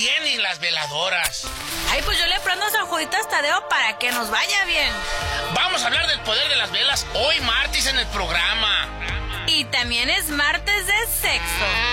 tienen las veladoras? Ay, pues yo le prendo San Juditas Tadeo para que nos vaya bien. Vamos a hablar del poder de las velas hoy martes en el programa. Y también es martes de sexo.